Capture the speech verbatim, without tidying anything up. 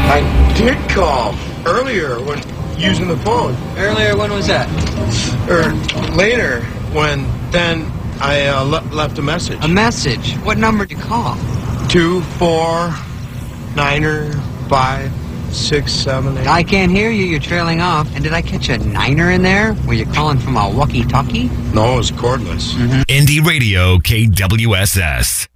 I did call earlier when using the phone. Earlier, when was that? Or later, when then I uh, le left a message. A message? What number did you call? Two, four, niner, five, six, seven, eight. I can't hear you. You're trailing off. And did I catch a niner in there? Were you calling from a walkie-talkie? No, it was cordless. Mm-hmm. Indie Radio K W S S.